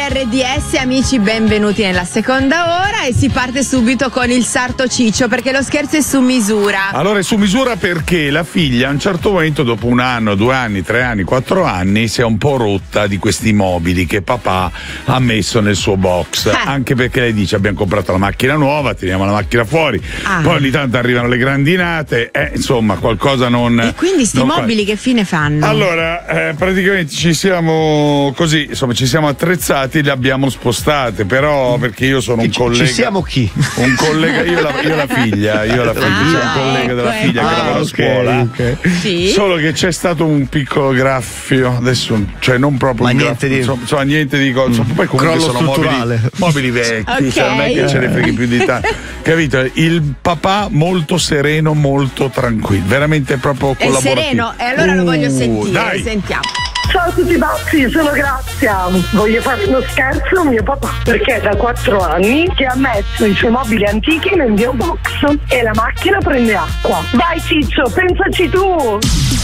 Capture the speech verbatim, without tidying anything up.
R D S, amici, benvenuti nella seconda ora e si parte subito con il sarto ciccio perché lo scherzo è su misura. Allora è su misura perché la figlia a un certo momento, dopo un anno, due anni, tre anni, quattro anni, si è un po' rotta di questi mobili che papà ha messo nel suo box. Eh. Anche perché lei dice abbiamo comprato la macchina nuova, tiriamo la macchina fuori, Ah. poi ogni tanto arrivano le grandinate, eh, insomma qualcosa non... E quindi sti non mobili fa. che fine fanno? Allora, eh, praticamente ci siamo così, insomma, ci siamo attrezzati, le abbiamo spostate, però perché io sono un Ci- collega. ci siamo chi? Un collega, io la, io la figlia, io la figlia, Ah, sono un collega ecco, della figlia ecco. che lavora a ok, scuola. ok. Sì. Solo che c'è stato un piccolo graffio, adesso, cioè non proprio Ma un niente graffio, di- insomma, insomma, niente di cosa. Poi comunque Crollo sono strutturale. mobili, mobili vecchi, Ok. cioè non è che ce ne freghi più di tanto. Capito? Il papà molto sereno, molto tranquillo, veramente proprio È collaborativo. sereno, e allora lo voglio Uh, sentire, dai. sentiamo. Ciao a tutti pazzi, sono Grazia. Voglio fare uno scherzo a mio papà perché è da quattro anni che ha messo i suoi mobili antichi nel mio box e la macchina prende acqua. Vai Ciccio, pensaci tu!